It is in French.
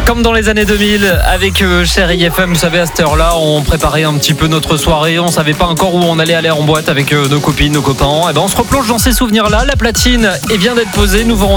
Comme dans les années 2000, avec Chérie FM, vous savez, à cette heure-là, on préparait un petit peu notre soirée. On savait pas encore où on allait aller en boîte avec nos copines, nos copains. Et ben, on se replonge dans ces souvenirs-là. La platine vient d'être posée. Nouveau